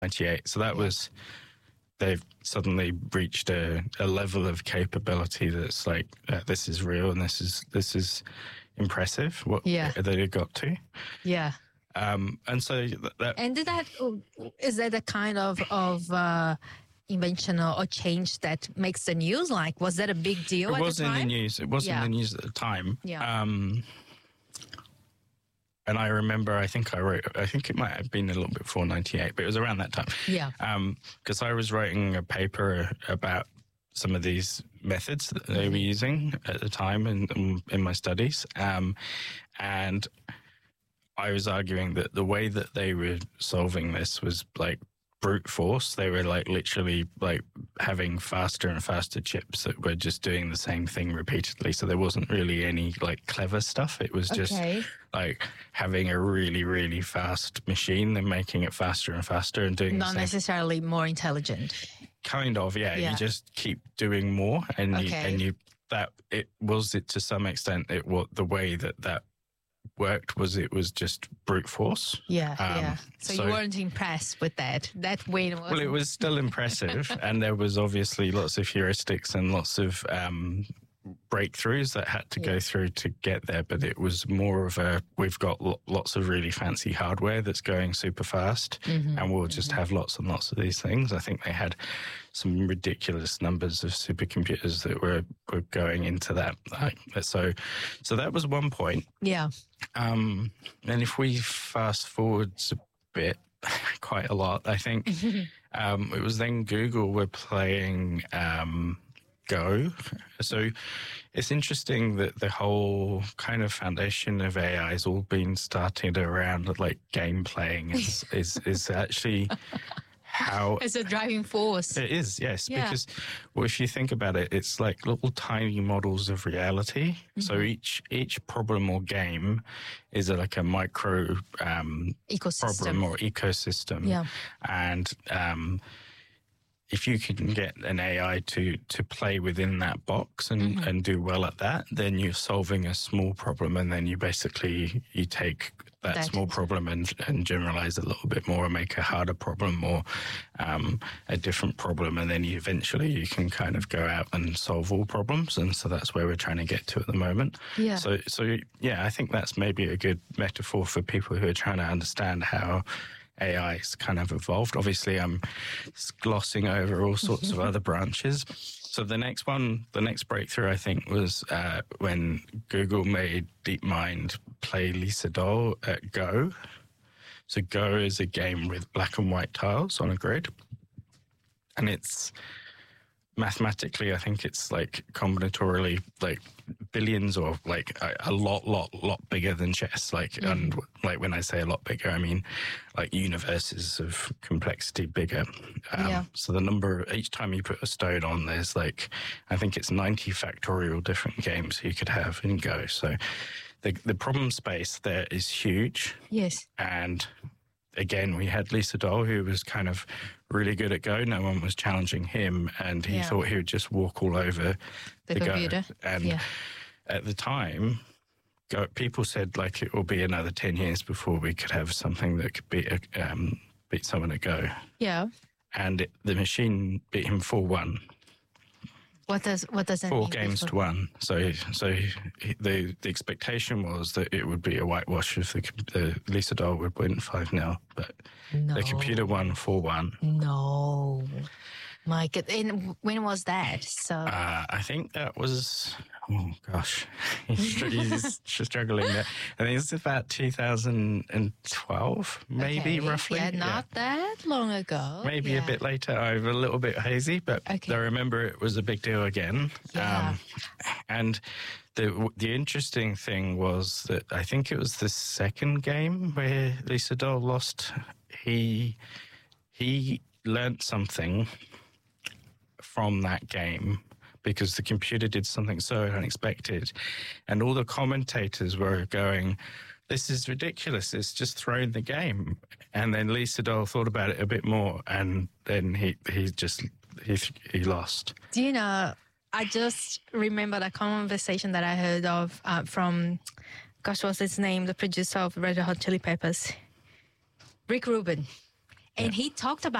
98. So that was, they've suddenly reached a level of capability that's like, this is real and this is impressive what that it got to. Yeah. And so that and is that a kind of invention or change that makes the news? Like, was that a big deal? It was in the news. It was in the news at the time. Yeah. And I remember, I think it might have been a little bit before 98, but it was around that time. Yeah. Because I was writing a paper about some of these methods that they were using at the time in my studies. And I was arguing that the way that they were solving this was like brute force. They were like literally like having faster and faster chips that were just doing the same thing repeatedly. So there wasn't really any like clever stuff. It was just like having a really, really fast machine and making it faster and faster and doing not necessarily more intelligent. Kind of, yeah. You just keep doing more, and to some extent the way that worked was it was just brute force. So you weren't impressed with that win was. Well, it was still impressive, and there was obviously lots of heuristics and lots of breakthroughs that had to go through to get there, but it was more of we've got lots of really fancy hardware that's going super fast, and we'll just have lots and lots of these things. I think they had some ridiculous numbers of supercomputers that were going into that. So that was one point. Yeah. And if we fast forward a bit, quite a lot, I think it was then Google were playing Go. So it's interesting that the whole kind of foundation of AI has all been started around like game playing is actually how it's a driving force. It is, yes, because if you think about it, it's like little tiny models of reality. So each problem or game is like a micro problem or ecosystem, and if you can get an AI to play within that box and do well at that, then you're solving a small problem, and then you take that small problem and generalize a little bit more and make a harder problem or a different problem, and then eventually you can kind of go out and solve all problems. And so that's where we're trying to get to at the moment. Yeah. So I think that's maybe a good metaphor for people who are trying to understand how AI's kind of evolved. Obviously, I'm glossing over all sorts of other branches. So the next breakthrough, I think, was when Google made DeepMind play Lisa Doll at Go. So Go is a game with black and white tiles on a grid. And it's mathematically, I think it's like combinatorially like billions or like a lot bigger than chess. And like when I say a lot bigger, I mean like universes of complexity bigger. So the number, each time you put a stone on, there's like, I think it's 90 factorial different games you could have in Go. So the problem space there is huge. Yes. And again, we had Lisa Doll, who was kind of really good at Go. No one was challenging him, and he thought he would just walk all over the computer. Go. And at the time, people said like it will be another 10 years before we could have something that could beat someone at Go. Yeah. And the machine beat him 4-1. What does that mean? 4 games to 1. So the expectation was that it would be a whitewash if the Lisa Doll would win 5-0, but the computer won 4-1. No. My God. And when was that? So I think that was, oh gosh, he's struggling there. I think it's about 2012, maybe, roughly. Yeah, not that long ago. Maybe a bit later. I'm a little bit hazy, but I remember it was a big deal again. Yeah. And the interesting thing was that I think it was the second game where Lisa Doll lost. He learnt something from that game because the computer did something so unexpected, and all the commentators were going, this is ridiculous, it's just thrown the game. And then Lisa Doll thought about it a bit more, and then he lost. Do you know, I just remembered a conversation that I heard of from, gosh, what's his name, the producer of Red Hot Chili Peppers, Rick Rubin. And he talked about